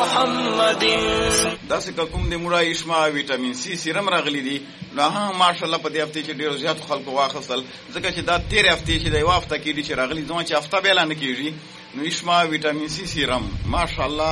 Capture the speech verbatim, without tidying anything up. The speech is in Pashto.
محمد. داسې کوم د مړه اشما ویټامین سی سیرم راغلی دی نو هغه ماشاءالله په دې هفته کې ډېر زیات خلکو واخیستل ځکه چې دا تیر هفته چې د یو هفته کې دي چې راغلی ځکه چې هفته به اعلان کیږي نو اشما ویټامین سی سیرم ماشاءالله